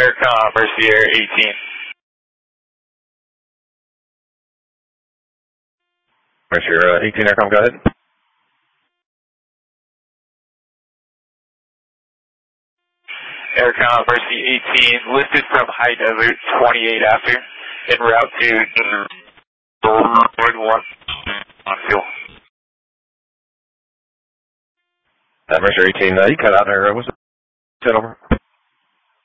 Aircom, Mercy Air 18. Mercy Air 18, Aircom, go ahead. Aircom, Mercy 18, listed from High Desert, 28 after, en route to Board 1 on fuel. Mercy 18, you cut out there. What's the set over?